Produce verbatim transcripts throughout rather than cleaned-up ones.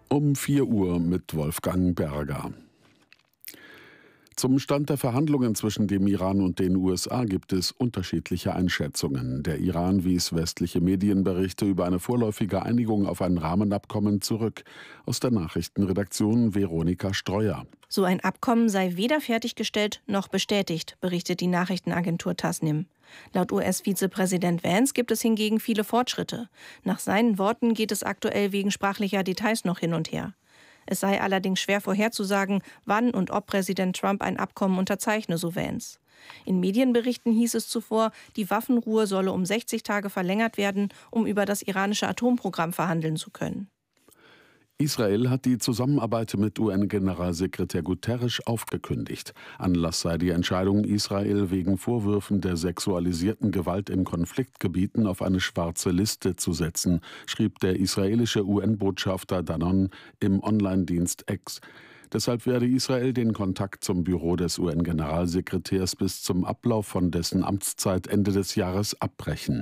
Um vier Uhr mit Wolfgang Berger. Zum Stand der Verhandlungen zwischen dem Iran und den U S A gibt es unterschiedliche Einschätzungen. Der Iran wies westliche Medienberichte über eine vorläufige Einigung auf ein Rahmenabkommen zurück. Aus der Nachrichtenredaktion Veronika Streuer. So ein Abkommen sei weder fertiggestellt noch bestätigt, berichtet die Nachrichtenagentur Tasnim. Laut U S-Vizepräsident Vance gibt es hingegen viele Fortschritte. Nach seinen Worten geht es aktuell wegen sprachlicher Details noch hin und her. Es sei allerdings schwer vorherzusagen, wann und ob Präsident Trump ein Abkommen unterzeichne, so Vance. In Medienberichten hieß es zuvor, die Waffenruhe solle um sechzig Tage verlängert werden, um über das iranische Atomprogramm verhandeln zu können. Israel hat die Zusammenarbeit mit U N-Generalsekretär Guterres aufgekündigt. Anlass sei die Entscheidung, Israel wegen Vorwürfen der sexualisierten Gewalt in Konfliktgebieten auf eine schwarze Liste zu setzen, schrieb der israelische U N-Botschafter Danon im Online-Dienst X. Deshalb werde Israel den Kontakt zum Büro des U N-Generalsekretärs bis zum Ablauf von dessen Amtszeit Ende des Jahres abbrechen.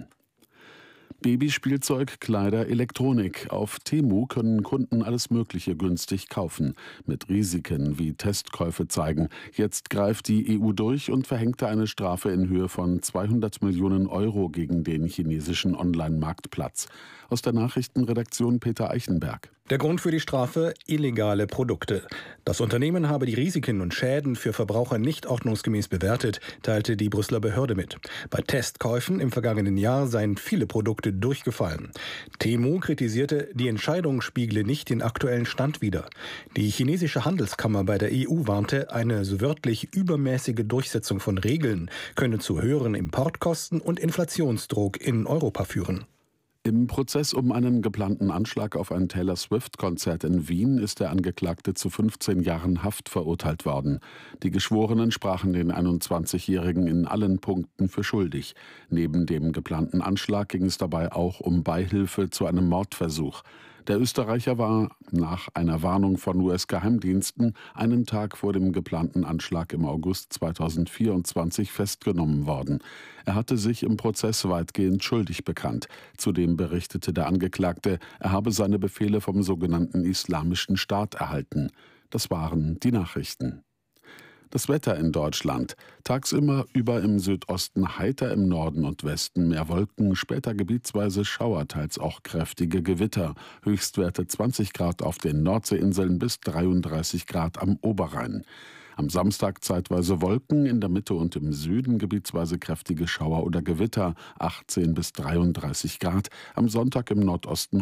Babyspielzeug, Kleider, Elektronik. Auf Temu können Kunden alles Mögliche günstig kaufen, mit Risiken wie Testkäufe zeigen. Jetzt greift die E U durch und verhängte eine Strafe in Höhe von zweihundert Millionen Euro gegen den chinesischen Online-Marktplatz. Aus der Nachrichtenredaktion Peter Eichenberg. Der Grund für die Strafe: illegale Produkte. Das Unternehmen habe die Risiken und Schäden für Verbraucher nicht ordnungsgemäß bewertet, teilte die Brüsseler Behörde mit. Bei Testkäufen im vergangenen Jahr seien viele Produkte durchgefallen. Temu kritisierte, die Entscheidung spiegle nicht den aktuellen Stand wider. Die chinesische Handelskammer bei der E U warnte, eine so wörtlich übermäßige Durchsetzung von Regeln könne zu höheren Importkosten und Inflationsdruck in Europa führen. Im Prozess um einen geplanten Anschlag auf ein Taylor Swift-Konzert in Wien ist der Angeklagte zu fünfzehn Jahren Haft verurteilt worden. Die Geschworenen sprachen den einundzwanzigjährigen in allen Punkten für schuldig. Neben dem geplanten Anschlag ging es dabei auch um Beihilfe zu einem Mordversuch. Der Österreicher war nach einer Warnung von U S-Geheimdiensten einen Tag vor dem geplanten Anschlag im August zweitausendvierundzwanzig festgenommen worden. Er hatte sich im Prozess weitgehend schuldig bekannt. Zudem berichtete der Angeklagte, er habe seine Befehle vom sogenannten Islamischen Staat erhalten. Das waren die Nachrichten. Das Wetter in Deutschland. Tagsüber über im Südosten heiter, im Norden und Westen mehr Wolken, später gebietsweise Schauer, teils auch kräftige Gewitter. Höchstwerte zwanzig Grad auf den Nordseeinseln bis dreiunddreißig Grad am Oberrhein. Am Samstag zeitweise Wolken, in der Mitte und im Süden gebietsweise kräftige Schauer oder Gewitter, achtzehn bis dreiunddreißig Grad. Am Sonntag im Nordosten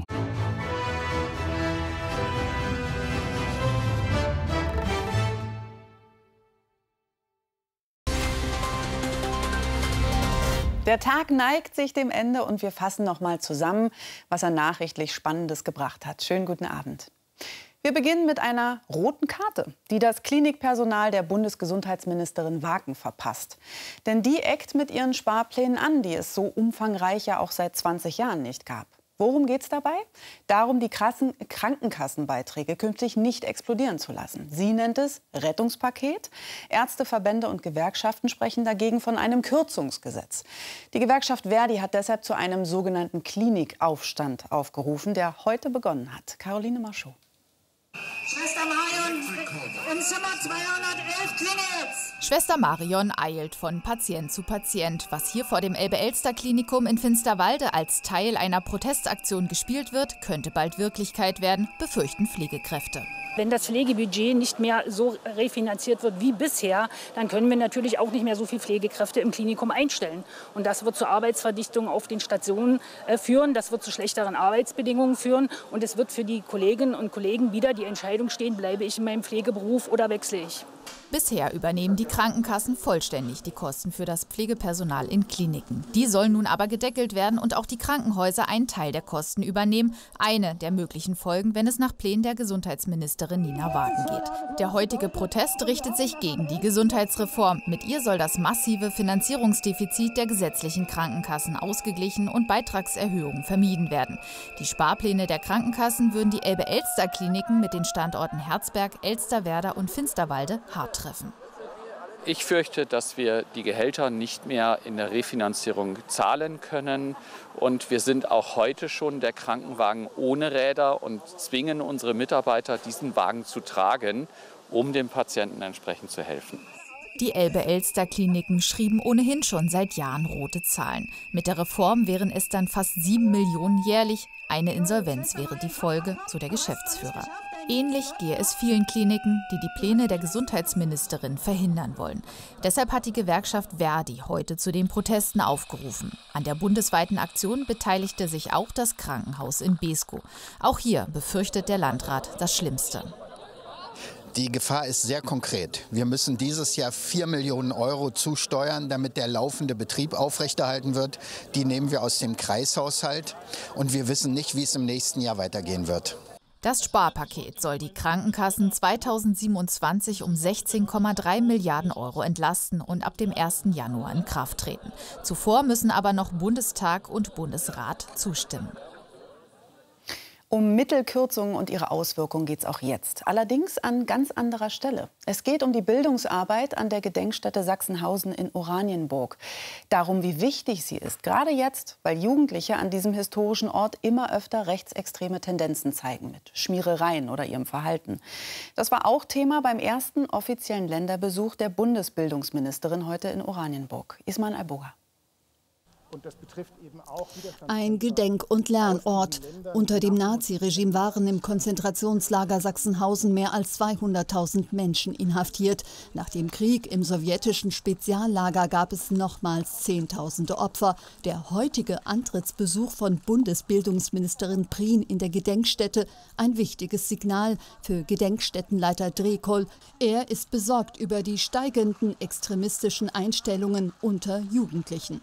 Der Tag neigt sich dem Ende und wir fassen noch mal zusammen, was er nachrichtlich Spannendes gebracht hat. Schönen guten Abend. Wir beginnen mit einer roten Karte, die das Klinikpersonal der Bundesgesundheitsministerin Wagen verpasst. Denn die eckt mit ihren Sparplänen an, die es so umfangreich ja auch seit zwanzig Jahren nicht gab. Worum geht es dabei? Darum, die krassen Krankenkassenbeiträge künftig nicht explodieren zu lassen. Sie nennt es Rettungspaket. Ärzteverbände und Gewerkschaften sprechen dagegen von einem Kürzungsgesetz. Die Gewerkschaft Verdi hat deshalb zu einem sogenannten Klinikaufstand aufgerufen, der heute begonnen hat. Caroline Marchot. Schwester Marion im Zimmer zweihundertelf klingelt's. Schwester Marion eilt von Patient zu Patient. Was hier vor dem Elbe-Elster-Klinikum in Finsterwalde als Teil einer Protestaktion gespielt wird, könnte bald Wirklichkeit werden, befürchten Pflegekräfte. Wenn das Pflegebudget nicht mehr so refinanziert wird wie bisher, dann können wir natürlich auch nicht mehr so viele Pflegekräfte im Klinikum einstellen. Und das wird zur Arbeitsverdichtung auf den Stationen äh, führen, das wird zu schlechteren Arbeitsbedingungen führen und es wird für die Kolleginnen und Kollegen wieder die Entscheidung stehen, bleibe ich in meinem Pflegeberuf oder wechsle ich. Bisher übernehmen die Krankenkassen vollständig die Kosten für das Pflegepersonal in Kliniken. Die sollen nun aber gedeckelt werden und auch die Krankenhäuser einen Teil der Kosten übernehmen. Eine der möglichen Folgen, wenn es nach Plänen der Gesundheitsministerin Nina Wagen geht. Der heutige Protest richtet sich gegen die Gesundheitsreform. Mit ihr soll das massive Finanzierungsdefizit der gesetzlichen Krankenkassen ausgeglichen und Beitragserhöhungen vermieden werden. Die Sparpläne der Krankenkassen würden die Elbe-Elster-Kliniken mit den Standorten Herzberg, Elsterwerda und Finsterwalde hart treffen. Ich fürchte, dass wir die Gehälter nicht mehr in der Refinanzierung zahlen können. Und wir sind auch heute schon der Krankenwagen ohne Räder und zwingen unsere Mitarbeiter, diesen Wagen zu tragen, um dem Patienten entsprechend zu helfen. Die Elbe-Elster-Kliniken schrieben ohnehin schon seit Jahren rote Zahlen. Mit der Reform wären es dann fast sieben Millionen jährlich. Eine Insolvenz wäre die Folge, so der Geschäftsführer. Ähnlich gehe es vielen Kliniken, die die Pläne der Gesundheitsministerin verhindern wollen. Deshalb hat die Gewerkschaft Verdi heute zu den Protesten aufgerufen. An der bundesweiten Aktion beteiligte sich auch das Krankenhaus in Beeskow. Auch hier befürchtet der Landrat das Schlimmste. Die Gefahr ist sehr konkret. Wir müssen dieses Jahr vier Millionen Euro zusteuern, damit der laufende Betrieb aufrechterhalten wird. Die nehmen wir aus dem Kreishaushalt. Und wir wissen nicht, wie es im nächsten Jahr weitergehen wird. Das Sparpaket soll die Krankenkassen zweitausendsiebenundzwanzig um sechzehn Komma drei Milliarden Euro entlasten und ab dem ersten Januar in Kraft treten. Zuvor müssen aber noch Bundestag und Bundesrat zustimmen. Um Mittelkürzungen und ihre Auswirkungen geht es auch jetzt. Allerdings an ganz anderer Stelle. Es geht um die Bildungsarbeit an der Gedenkstätte Sachsenhausen in Oranienburg. Darum, wie wichtig sie ist. Gerade jetzt, weil Jugendliche an diesem historischen Ort immer öfter rechtsextreme Tendenzen zeigen. Mit Schmierereien oder ihrem Verhalten. Das war auch Thema beim ersten offiziellen Länderbesuch der Bundesbildungsministerin heute in Oranienburg. Isman Alboga. Und das betrifft eben auch ein Gedenk- und Lernort. Unter dem Naziregime waren im Konzentrationslager Sachsenhausen mehr als zweihunderttausend Menschen inhaftiert. Nach dem Krieg im sowjetischen Speziallager gab es nochmals Zehntausende Opfer. Der heutige Antrittsbesuch von Bundesbildungsministerin Prien in der Gedenkstätte ein wichtiges Signal für Gedenkstättenleiter Drekol. Er ist besorgt über die steigenden extremistischen Einstellungen unter Jugendlichen.